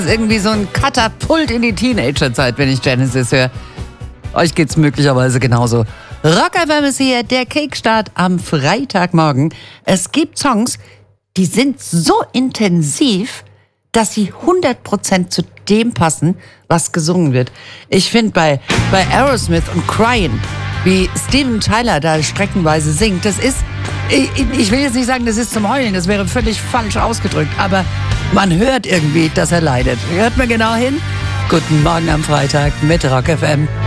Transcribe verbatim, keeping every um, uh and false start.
Irgendwie so ein Katapult in die Teenagerzeit, wenn ich Genesis höre. Euch geht's möglicherweise genauso. Rock F M ist hier, der Kickstart am Freitagmorgen. Es gibt Songs, die sind so intensiv, dass sie hundert Prozent zu dem passen, was gesungen wird. Ich finde bei, bei Aerosmith und Crying, wie Steven Tyler da streckenweise singt, das ist, ich, ich will jetzt nicht sagen, das ist zum Heulen, das wäre völlig falsch ausgedrückt, aber man hört irgendwie, dass er leidet. Hört mal genau hin. Guten Morgen am Freitag mit Rock F M.